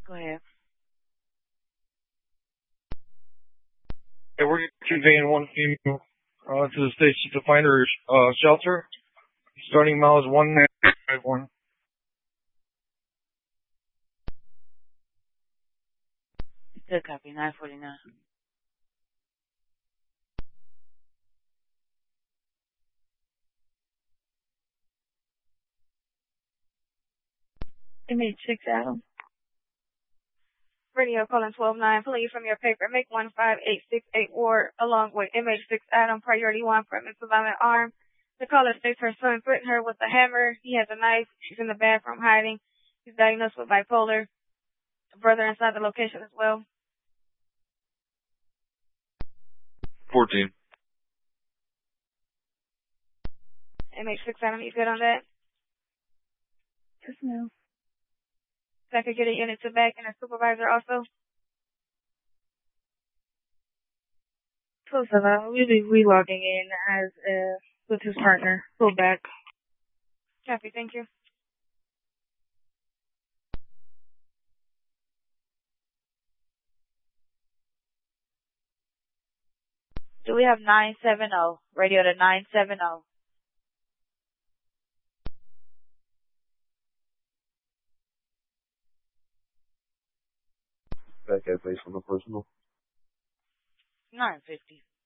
Go ahead. Yeah, we're conveying one female to the station to find her shelter. Starting miles 1951. Good copy, 949. MH6 Adam. Radio calling 129. Please from your paper. Make 15868 Ward along with MH6 Adam. Priority 1 for Mrs. Violent Arm. The caller states her son threatened her with a hammer. He has a knife. She's in the bathroom hiding. He's diagnosed with bipolar. A brother inside the location as well. 14. MH6 Adam, you good on that? Yes, ma'am. So I could get a unit to back and a supervisor also. So, we'll be relogging in as with his partner. Go back. Copy, thank you. Do we have 970? Radio to 970. Back at base on the personal. 950.